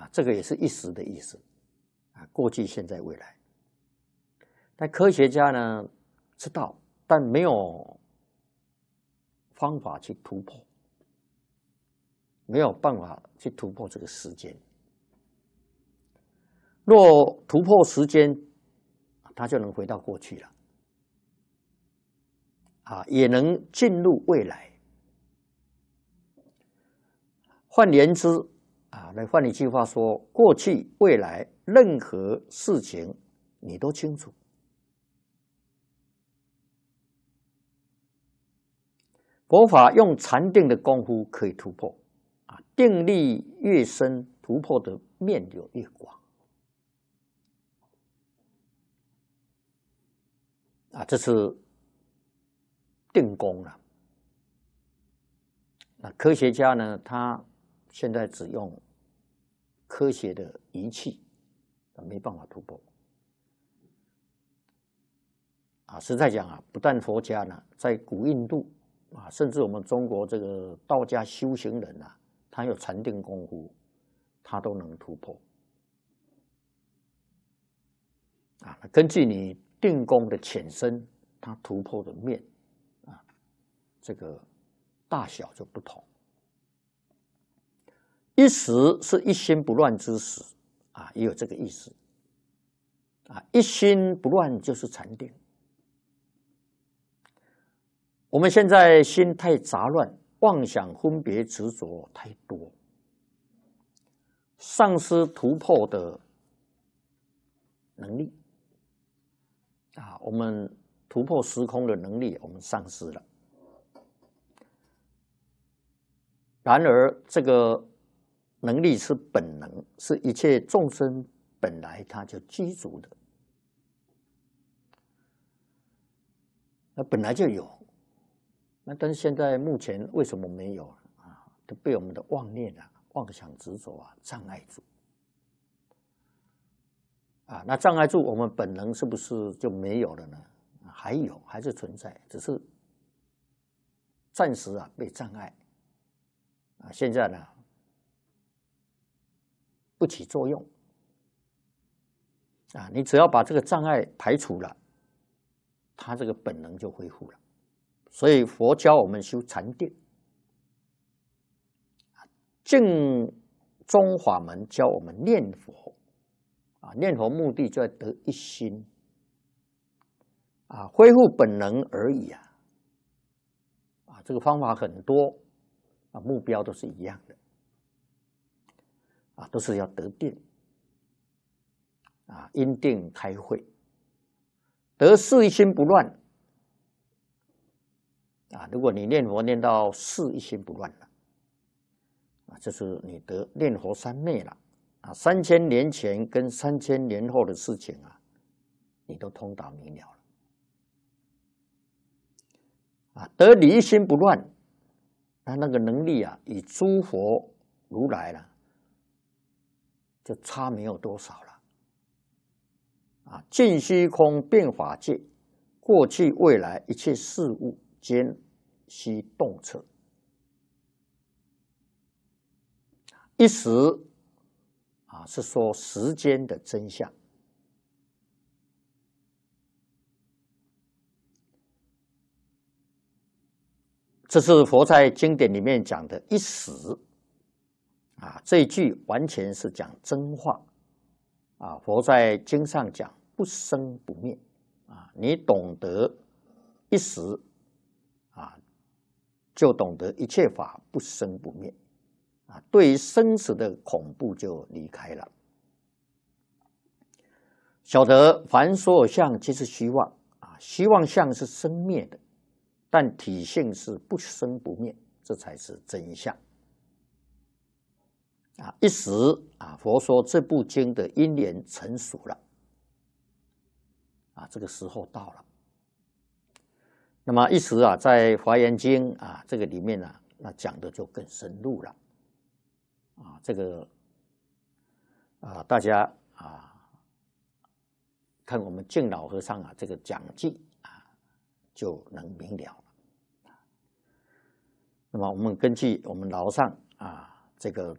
这个也是一时的意思过去、现在、未来。但科学家呢知道，但没有方法去突破，没有办法去突破这个时间。若突破时间，它就能回到过去了，也能进入未来。换言之，来换一句话说，过去、未来任何事情你都清楚。佛法用禅定的功夫可以突破，定力越深，突破的面就越广。这是定功了。那科学家呢，他现在只用科学的仪器，没办法突破。实在讲不但佛家呢，在古印度甚至我们中国这个道家修行人他有禅定功夫，他都能突破。根据你定功的浅深，它突破的面这个大小就不同。一时是一心不乱之时也有这个意思一心不乱就是禅定。我们现在心太杂乱，妄想分别执着太多，丧失突破的能力我们突破时空的能力我们丧失了。然而这个能力是本能，是一切众生本来它就具足的，那本来就有。但是现在目前为什么没有都被我们的妄念妄想执着障碍住那障碍住我们本能是不是就没有了呢？还有，还是存在，只是暂时被障碍现在呢不起作用你只要把这个障碍排除了，它这个本能就恢复了。所以佛教我们修禅定，净宗法门教我们念佛念佛目的就要得一心恢复本能而已这个方法很多目标都是一样的都是要得定因定开慧，得事一心不乱如果你念佛念到事一心不乱了这是你得念佛三昧了3000年前跟3000年后的事情你都通达明了了得理一心不乱，那个能力与诸佛如来就差没有多少了尽虚空遍法界，过去未来一切事物皆悉洞彻。一时是说时间的真相。这是佛在经典里面讲的一时这一句完全是讲真话佛在经上讲不生不灭你懂得一时就懂得一切法不生不灭对于生死的恐怖就离开了，晓得凡所有相皆是虚妄虚妄相是生灭的，但体性是不生不灭，这才是真相一时佛说这部经的因缘成熟了这个时候到了。那么一时在华严经这个里面那讲的就更深入了这个大家看我们净老和尚这个讲记就能明了了。那么我们根据我们老上这个